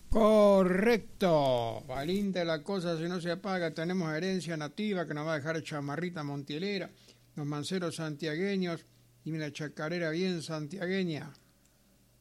Correcto. Va linda la cosa si no se apaga. Tenemos herencia nativa que nos va a dejar chamarrita montielera, los manceros santiagueños y la chacarera bien santiagueña.